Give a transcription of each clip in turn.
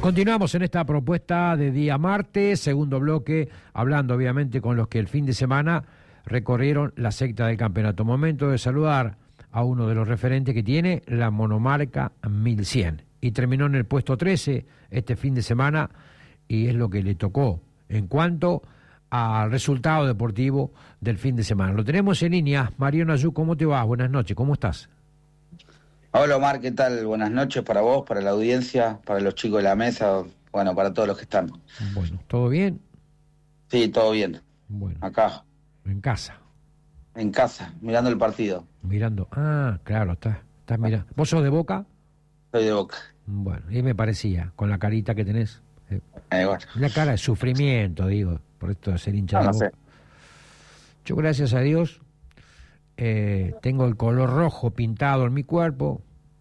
Continuamos en esta propuesta de día martes, segundo bloque, hablando obviamente con los que el fin de semana recorrieron la secta del campeonato. Momento de saludar a uno de los referentes que tiene la monomarca 1100 y terminó en el puesto 13 este fin de semana y es lo que le tocó en cuanto al resultado deportivo del fin de semana. Lo tenemos en línea. Mariano Ayú, ¿cómo te va? Buenas noches, ¿cómo estás? Hola Omar, ¿qué tal? Buenas noches para vos, para la audiencia, para los chicos de la mesa, bueno, para todos los que están. Bueno, ¿todo bien? Sí, todo bien. Bueno. Acá. En casa. En casa, mirando el partido. Mirando. Ah, claro, estás mirando. ¿Vos sos de Boca? Soy de Boca. Bueno, y me parecía, con la carita que tenés. Bueno. Una cara de sufrimiento, digo, por esto de ser hincha de Boca. Sé. Yo, gracias a Dios, tengo el color rojo pintado en mi cuerpo,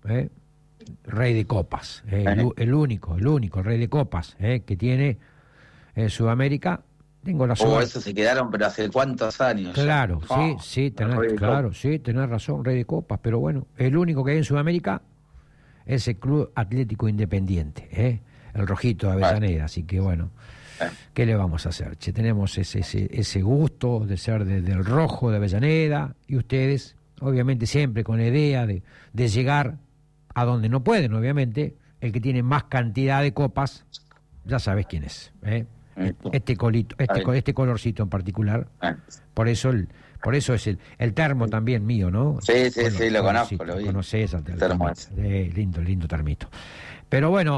rey de copas, el único, el rey de copas que tiene Sudamérica. Tengo la suerte. Eso se quedaron, pero hace cuántos años. Claro, ya. sí, tenés razón, rey de copas, pero bueno, el único que hay en Sudamérica es el Club Atlético Independiente, el rojito de Avellaneda, así que bueno, ¿qué le vamos a hacer? Che, tenemos ese gusto de ser del rojo de Avellaneda, y ustedes, obviamente siempre con la idea de llegar a donde no pueden, obviamente, el que tiene más cantidad de copas, ya sabes quién es, este colorcito en particular, por eso es el termo también mío, ¿no? Sí, lo conozco, lo vi. Conocés al termo. Lindo termito. Pero bueno,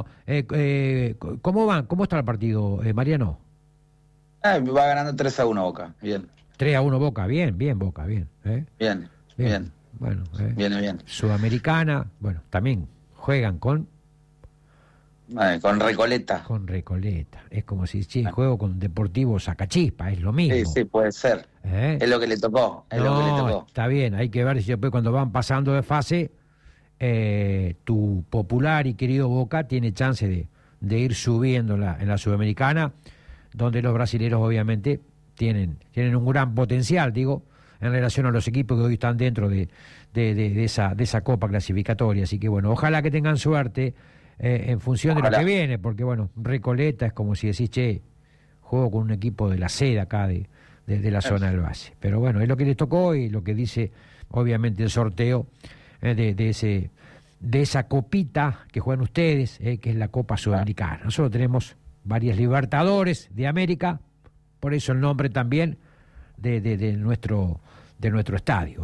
¿cómo está el partido, Mariano? Va ganando 3-1 Boca, bien. 3-1 Boca, bien Boca, bien. Bien. Bueno, Bien. Sudamericana, bueno, también juegan con Recoleta. Con Recoleta. Es como si juego con Deportivo Sacachispa, es lo mismo. Sí, puede ser. Es lo que le tocó. Está bien, hay que ver si después cuando van pasando de fase, tu popular y querido Boca tiene chance de ir subiendo en la Sudamericana, donde los brasileños obviamente tienen un gran potencial, digo, en relación a los equipos que hoy están dentro de esa Copa clasificatoria. Así que bueno, ojalá que tengan suerte en función de lo que viene, porque bueno, Recoleta es como si decís, juego con un equipo de la sede acá de la zona del Valle. Pero bueno, es lo que les tocó y lo que dice obviamente el sorteo de esa copita que juegan ustedes, que es la Copa Sudamericana. Nosotros tenemos varias Libertadores de América, por eso el nombre también de nuestro estadio.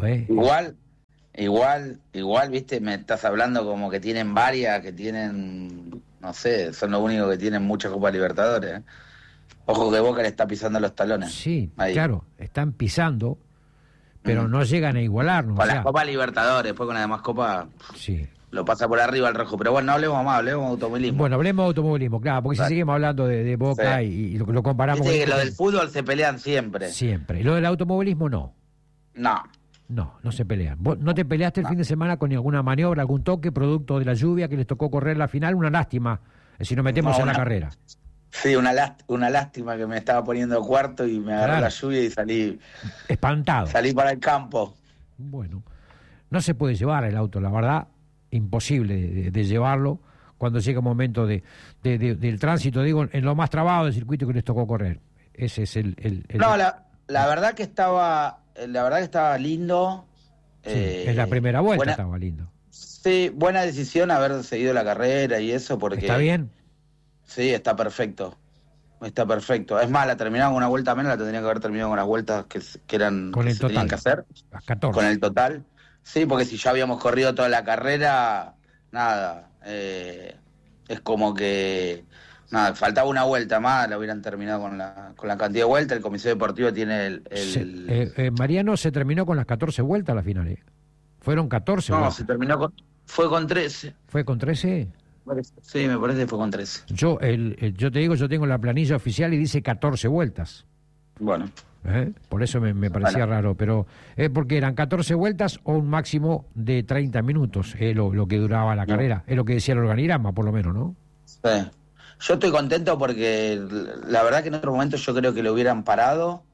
Igual, viste, me estás hablando como que tienen varias, que tienen, no sé, son los únicos que tienen muchas Copas Libertadores. Ojo que Boca le está pisando los talones. Sí, ahí. Claro, están pisando, pero no llegan a igualarnos. Con las Copas Libertadores, después con las demás Copas, sí, lo pasa por arriba el rojo. Pero bueno, no hablemos más, hablemos de automovilismo. Bueno, hablemos de automovilismo, claro, porque si seguimos hablando de Boca y lo comparamos... Viste que lo del fútbol se pelean siempre. Siempre. ¿Y lo del automovilismo no? No se pelean. ¿Vos no te peleaste el fin de semana con alguna maniobra, algún toque, producto de la lluvia que les tocó correr la final? Una lástima si nos metemos en la carrera. Sí, una lástima que me estaba poniendo cuarto y me agarró la lluvia y salí... espantado. Salí para el campo. Bueno, no se puede llevar el auto, la verdad, imposible de llevarlo cuando llega un momento del tránsito, digo, en lo más trabado del circuito que les tocó correr. Ese es el... No, la verdad que estaba lindo. Sí, en la primera vuelta estaba lindo. Sí, buena decisión haber seguido la carrera y eso, porque... ¿Está bien? Sí, está perfecto. Es más, la terminaba con una vuelta menos, la tendría que haber terminado con las vueltas que eran con el que se total, tenían que hacer. Las 14. Con el total. Sí, porque si ya habíamos corrido toda la carrera, nada. Es como que... Nada, faltaba una vuelta más, la hubieran terminado con la cantidad de vueltas. El comisario deportivo tiene Mariano se terminó con las 14 vueltas a la final. Fueron 14 vueltas. No, se terminó fue con 13. ¿Fue con 13? Sí, me parece que fue con 13. Yo te digo, yo tengo la planilla oficial y dice 14 vueltas. Bueno. Por eso me parecía raro, pero es porque eran 14 vueltas o un máximo de 30 minutos, lo que duraba la carrera. Es lo que decía el organigrama, por lo menos, ¿no? Sí. Yo estoy contento porque la verdad que en otro momento yo creo que lo hubieran parado.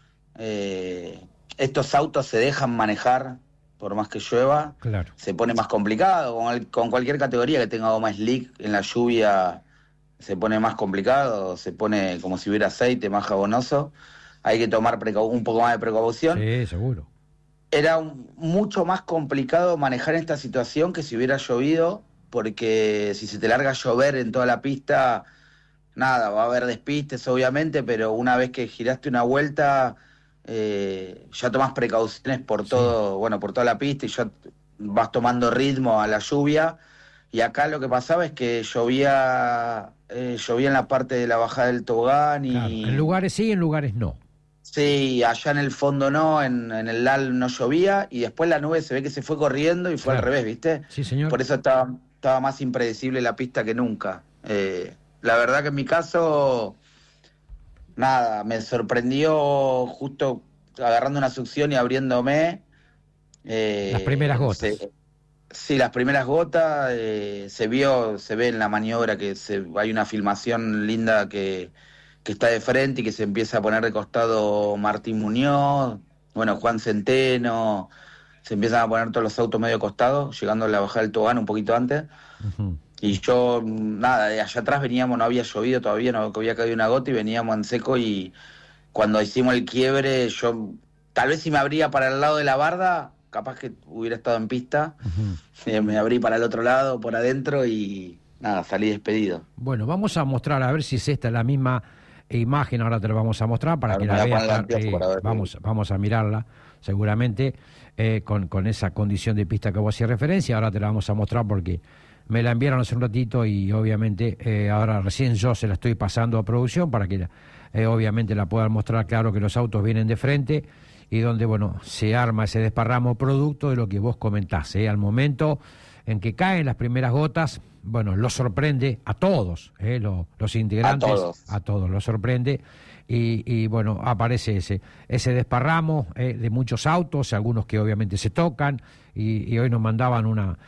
Estos autos se dejan manejar por más que llueva. Claro. Se pone más complicado. Con cualquier categoría que tenga goma slick en la lluvia se pone más complicado, se pone como si hubiera aceite, más jabonoso. Hay que tomar un poco más de precaución. Sí, seguro. Era mucho más complicado manejar esta situación que si hubiera llovido, porque si se te larga a llover en toda la pista, nada, va a haber despistes obviamente, pero una vez que giraste una vuelta, ya tomás precauciones por todo, bueno, por toda la pista y ya vas tomando ritmo a la lluvia. Y acá lo que pasaba es que llovía en la parte de la bajada del tobogán Claro, en y lugares sí, en lugares no. sí, allá en el fondo no, en el LAL no llovía y después la nube se ve que se fue corriendo y fue al Claro. revés, ¿viste? Sí, señor. Por eso estaba más impredecible la pista que nunca. La verdad que en mi caso, nada, me sorprendió justo agarrando una succión y abriéndome. Las primeras gotas. Sí, las primeras gotas, se ve en la maniobra que hay una filmación linda que está de frente y que se empieza a poner de costado Martín Muñoz, bueno, Juan Centeno, se empiezan a poner todos los autos medio costados, llegando a la bajada del tobogán un poquito antes. Ujú. Y yo, nada, de allá atrás veníamos, no había llovido todavía, no había caído una gota y veníamos en seco y cuando hicimos el quiebre, yo tal vez si me abría para el lado de la barda, capaz que hubiera estado en pista. Ujú. Me abrí para el otro lado, por adentro y nada, salí despedido. Bueno, vamos a mostrar a ver si es esta la misma imagen, ahora te la vamos a mostrar para A que ver, me la voy a veas. poner el anteojo para ver. Vamos a mirarla seguramente con esa condición de pista que vos hacías referencia. Ahora te la vamos a mostrar porque me la enviaron hace un ratito y obviamente ahora recién yo se la estoy pasando a producción para que obviamente la puedan mostrar. Claro que los autos vienen de frente y donde, bueno, se arma ese desparramo producto de lo que vos comentás. Al momento en que caen las primeras gotas, bueno, los sorprende a todos, los integrantes, a todos los sorprende y bueno, aparece ese desparramo de muchos autos, algunos que obviamente se tocan y hoy nos mandaban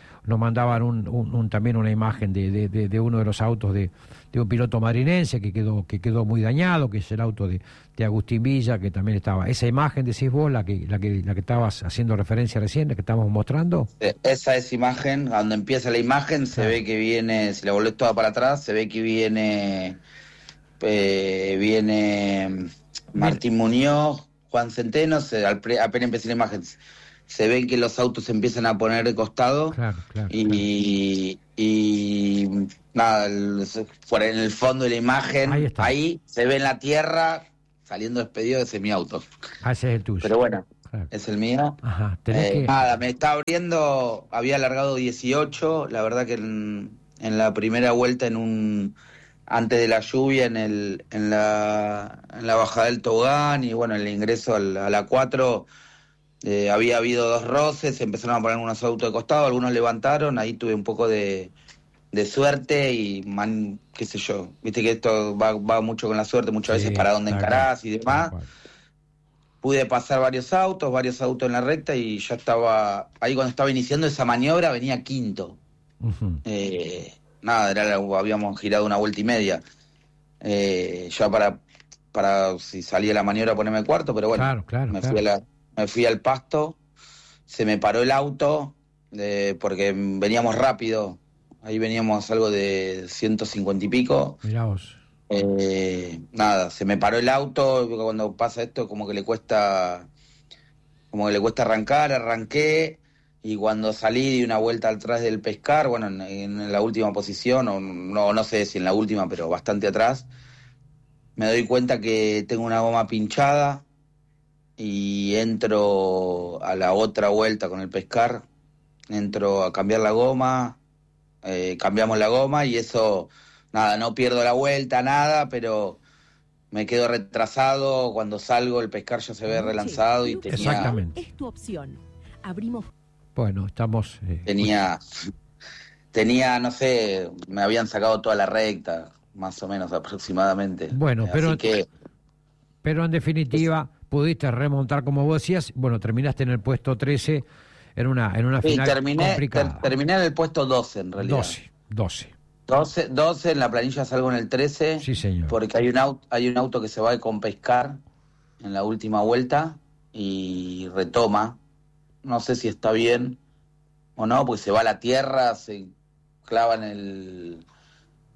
también una imagen de uno de los autos de un piloto madrinense que quedó muy dañado, que es el auto de Agustín Villa, que también estaba. Esa imagen, decís vos, la que estabas haciendo referencia recién, la que estábamos mostrando. Esa es imagen, cuando empieza la imagen se ve que viene, si la volvés toda para atrás, se ve que viene Martín Muñoz, Juan Centeno, apenas empieza la imagen, se ve que los autos se empiezan a poner de costado. Claro. Y nada, por en el fondo de la imagen, ahí se ve en la tierra saliendo despedido de ese mi auto. Ese es el tuyo. Pero bueno, claro. Es el mío. Ajá, Nada, me está abriendo, había alargado 18, la verdad que en la primera vuelta, antes de la lluvia, en la bajada del tobogán y bueno, en el ingreso a la 4, había habido 2 roces, se empezaron a poner unos autos de costado, algunos levantaron, ahí tuve un poco de suerte y qué sé yo, viste que esto va mucho con la suerte, muchas veces para dónde encarás y demás. Pude pasar varios autos en la recta y ya estaba, ahí cuando estaba iniciando esa maniobra venía quinto. Uh-huh. Nada, habíamos girado una vuelta y media. Ya para si salía la maniobra ponerme cuarto, pero bueno, me fui al pasto, se me paró el auto porque veníamos rápido, ahí veníamos algo de 150 y pico. Mirá vos. Nada, se me paró el auto, cuando pasa esto como que le cuesta arrancar, arranqué y cuando salí di una vuelta atrás del pescar, bueno, en la última posición, o no sé si en la última, pero bastante atrás, me doy cuenta que tengo una goma pinchada y entro a la otra vuelta con el pescar, entro a cambiar la goma, cambiamos la goma y eso... Nada, no pierdo la vuelta, nada, pero me quedo retrasado. Cuando salgo, el pescar ya se ve relanzado y tenía... Exactamente. Es tu opción. Abrimos... Bueno, estamos... Tenía, no sé, me habían sacado toda la recta, más o menos aproximadamente. Bueno, pero en definitiva pudiste remontar, como vos decías. Bueno, terminaste en el puesto 13 en una final complicada. Terminé en el puesto 12, en realidad. 12, en la planilla salgo en el 13. Sí, señor. Porque hay un auto que se va con pescar en la última vuelta y retoma. No sé si está bien o no, porque se va a la tierra, se clava en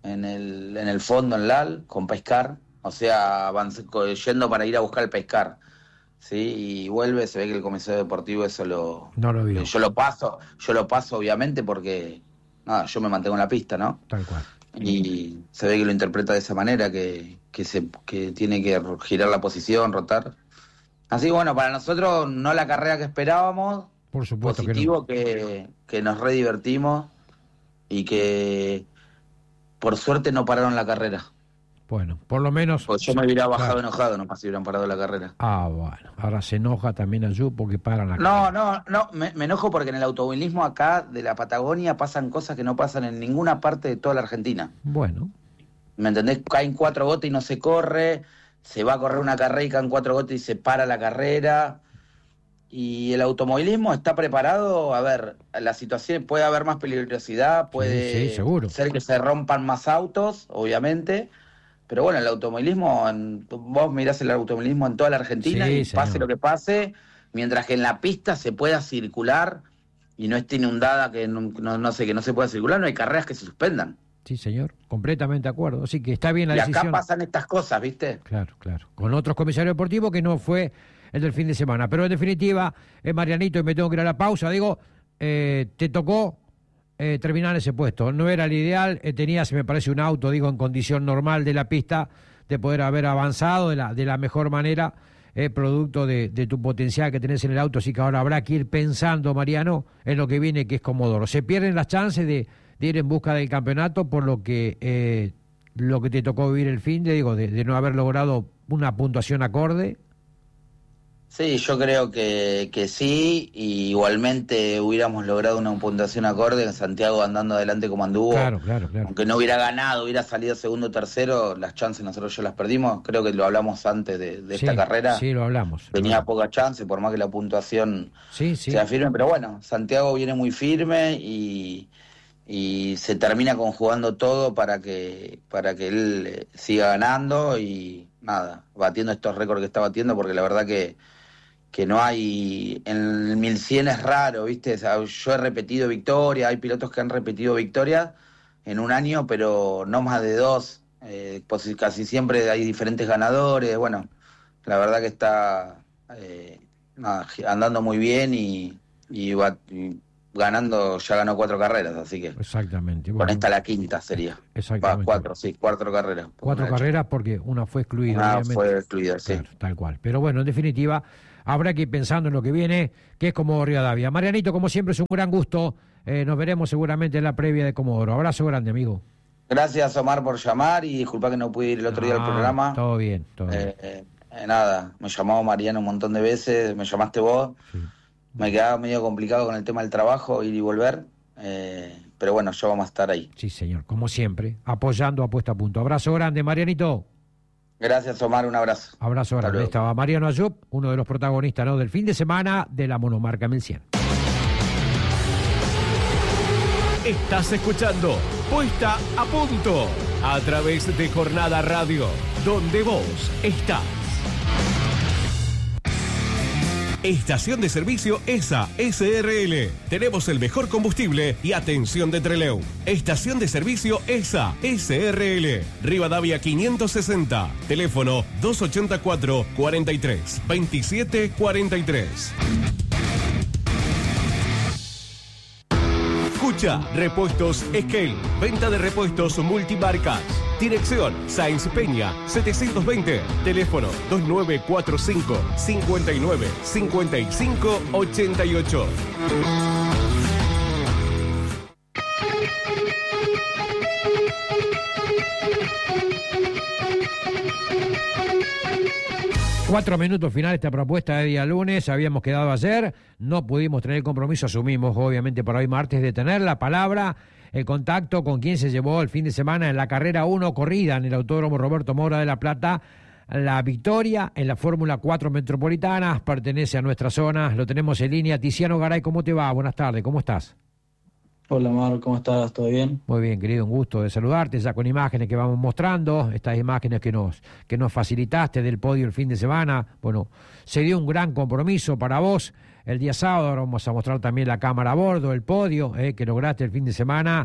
en el fondo, en LAL, con Pescar, o sea, yendo para ir a buscar el Pescar, ¿sí? Y vuelve, se ve que el comisario deportivo eso no lo vio. Yo lo paso obviamente porque, nada, yo me mantengo en la pista, ¿no? Tal cual. Y se ve que lo interpreta de esa manera, que tiene que girar la posición, rotar. Así que bueno, para nosotros no la carrera que esperábamos, Por supuesto positivo que no. que nos re divertimos y que por suerte no pararon la carrera. Bueno, por lo menos... Porque yo me hubiera bajado claro. enojado nomás si hubieran parado la carrera. Bueno, ahora se enoja también Ayub porque paran la carrera. No, me enojo porque en el automovilismo acá de la Patagonia pasan cosas que no pasan en ninguna parte de toda la Argentina. Bueno. ¿Me entendés? Caen 4 gotas y no se corre, se va a correr una carrera y caen 4 gotas y se para la carrera. Y el automovilismo está preparado, a ver, la situación, puede haber más peligrosidad, puede sí, seguro. ser que se rompan más autos, obviamente, pero bueno, el automovilismo, vos mirás el automovilismo en toda la Argentina y señor. pase lo que pase, mientras que en la pista se pueda circular y no esté inundada, que no sé, que no se pueda circular, no hay carreras que se suspendan. Sí, señor, completamente de acuerdo. Así que está bien la y decisión. Y acá pasan estas cosas, ¿viste? Claro. Con otros comisarios deportivos que no fue el del fin de semana. Pero en definitiva, Marianito, y me tengo que ir a la pausa, digo, te tocó terminar ese puesto. No era el ideal, tenías, me parece, un auto, digo, en condición normal de la pista, de poder haber avanzado de la mejor manera, producto de tu potencial que tenés en el auto. Así que ahora habrá que ir pensando, Mariano, en lo que viene, que es Comodoro. Se pierden las chances de ir en busca del campeonato por lo que te tocó vivir el fin de no haber logrado una puntuación acorde. Sí, yo creo que sí, y igualmente hubiéramos logrado una puntuación acorde, Santiago andando adelante como anduvo. Claro. Aunque no hubiera ganado, hubiera salido segundo o tercero, las chances nosotros ya las perdimos, creo que lo hablamos antes de esta carrera. Sí, lo hablamos. Tenía poca chance, por más que la puntuación sea firme, pero bueno, Santiago viene muy firme y se termina conjugando todo para que él siga ganando y nada, batiendo estos récords que está batiendo, porque la verdad que no hay, en el 1100 es raro, ¿viste? O sea, yo he repetido victorias, hay pilotos que han repetido victorias en un año, pero no más de 2, pues casi siempre hay diferentes ganadores, bueno, la verdad que está andando muy bien y ganando, ya ganó 4 carreras, así que... Exactamente. Bueno, esta la quinta sería. Exactamente. 4 carreras. 4 carreras porque una fue excluida. Una fue excluida, sí. Claro, tal cual. Pero bueno, en definitiva, habrá que ir pensando en lo que viene, que es Comodoro Rivadavia. Marianito, como siempre, es un gran gusto. Nos veremos seguramente en la previa de Comodoro. Abrazo grande, amigo. Gracias, Omar, por llamar y disculpa que no pude ir el otro día al programa. Todo bien. Nada, me llamó Mariano un montón de veces, me llamaste vos. Sí. Me quedaba medio complicado con el tema del trabajo, ir y volver. Pero bueno, ya vamos a estar ahí. Sí, señor, como siempre, apoyando a Puesta a Punto. Abrazo grande, Marianito. Gracias, Omar, un abrazo. Abrazo grande. Estaba Mariano Ayub, uno de los protagonistas, ¿no?, del fin de semana de la monomarca 1100. Estás escuchando Puesta a Punto a través de Jornada Radio, donde vos estás. Estación de servicio ESA SRL. Tenemos el mejor combustible y atención de Trelew. Estación de servicio ESA SRL. Rivadavia 560. Teléfono 284 43 27 43. Escucha, Repuestos Scale, venta de repuestos multimarcas. Dirección Sáenz Peña, 720. Teléfono 2945 59 55 88. Cuatro minutos final esta propuesta de día lunes, habíamos quedado ayer, no pudimos tener el compromiso, asumimos obviamente para hoy martes de tener la palabra, el contacto con quien se llevó el fin de semana en la carrera 1 corrida en el Autódromo Roberto Mora de La Plata, la victoria en la Fórmula 4 Metropolitana, pertenece a nuestra zona, lo tenemos en línea. Tiziano Garay, ¿cómo te va? Buenas tardes, ¿cómo estás? Hola Mar, ¿cómo estás? ¿Todo bien? Muy bien, querido, un gusto de saludarte, ya con imágenes que vamos mostrando, estas imágenes que nos facilitaste del podio el fin de semana. Bueno, se dio un gran compromiso para vos el día sábado, ahora vamos a mostrar también la cámara a bordo, el podio que lograste el fin de semana.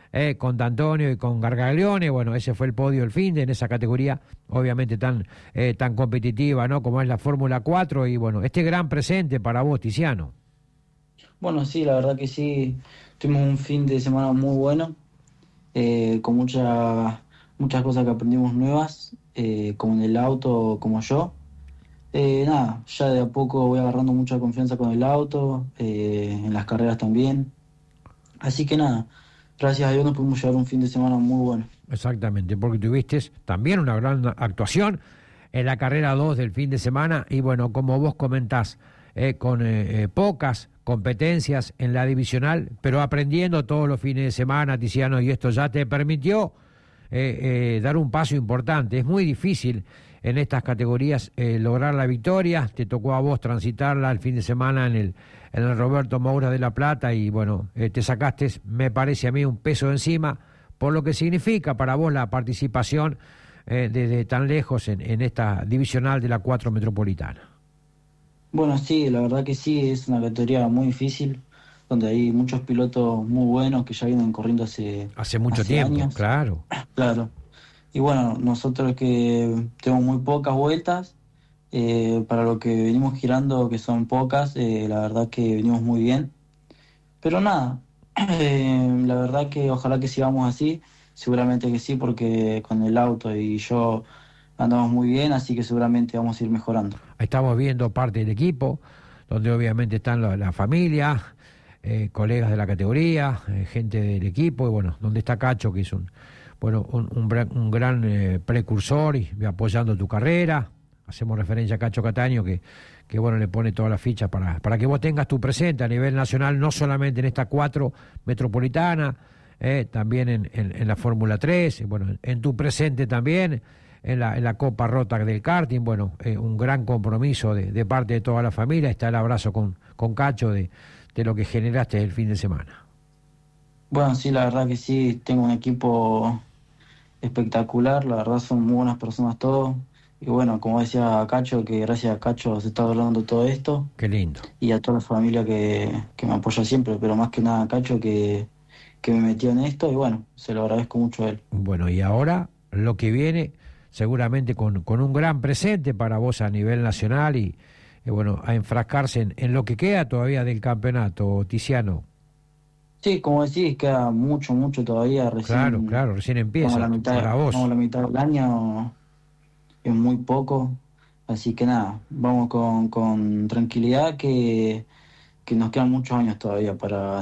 con D'Antonio y con Gargaglione. Bueno, ese fue el podio del fin de en esa categoría, obviamente tan competitiva, ¿no? Como es la Fórmula 4. Y bueno, este gran presente para vos, Tiziano. Bueno, sí, la verdad que sí, tuvimos un fin de semana muy bueno, con muchas cosas que aprendimos nuevas, como en el auto, como yo. Nada, ya de a poco voy agarrando mucha confianza con el auto, en las carreras también. Así que nada, gracias a Dios nos pudimos llevar un fin de semana muy bueno. Exactamente, porque tuviste también una gran actuación en la carrera 2 del fin de semana y bueno, como vos comentás, con pocas competencias en la divisional, pero aprendiendo todos los fines de semana, Tiziano, y esto ya te permitió dar un paso importante. Es muy difícil en estas categorías lograr la victoria. Te tocó a vos transitarla el fin de semana en el Roberto Moura de La Plata y bueno, te sacaste, me parece a mí, un peso encima por lo que significa para vos la participación desde tan lejos en esta divisional de la 4 Metropolitana. Bueno, sí, la verdad que sí, es una categoría muy difícil, donde hay muchos pilotos muy buenos que ya vienen corriendo Hace mucho hace tiempo, años. claro. Claro. Y bueno, nosotros que tenemos muy pocas vueltas, para lo que venimos girando, que son pocas, la verdad que venimos muy bien. Pero nada, la verdad que ojalá que sigamos así, seguramente que sí, porque con el auto y yo andamos muy bien, así que seguramente vamos a ir mejorando. Estamos viendo parte del equipo, donde obviamente están la familia, colegas de la categoría, gente del equipo, y bueno, donde está Cacho, que es un gran precursor y apoyando tu carrera. Hacemos referencia a Cacho Cataño, que bueno, le pone todas las fichas para que vos tengas tu presente a nivel nacional, no solamente en esta 4 metropolitana, también en la Fórmula 3, bueno, en tu presente también, en la Copa Rota del karting. Bueno, un gran compromiso de parte de toda la familia. Está el abrazo con Cacho de lo que generaste el fin de semana. Bueno, sí, la verdad que sí, tengo un equipo espectacular, la verdad son muy buenas personas todos. Y bueno, como decía Cacho, que gracias a Cacho se está logrando todo esto. Qué lindo. Y a toda la familia que me apoya siempre, pero más que nada a Cacho que me metió en esto y bueno, se lo agradezco mucho a él. Bueno, y ahora lo que viene, seguramente con un gran presente para vos a nivel nacional y bueno, a enfrascarse en lo que queda todavía del campeonato, Tiziano. Sí, como decís, queda mucho todavía, recién Claro, recién estamos a empieza la mitad, para vos. estamos a la mitad del año, es muy poco, así que nada, vamos con tranquilidad que nos quedan muchos años todavía para